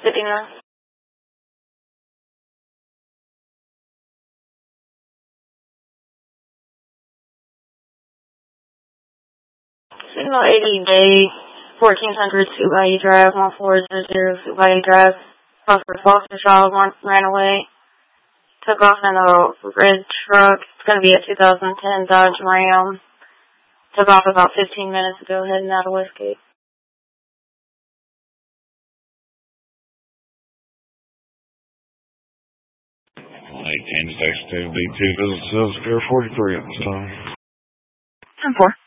59. Signal 80J, 1400 Sioux Bayou Drive, 1400 Sioux Bayou Drive. Officer Foster Child ran away. Took off in a red truck. It's going to be a 2010 Dodge Ram. Took off about 15 minutes ago, heading out of Westgate. Kansas Station 2B2, this is 43 at this time. 10-4.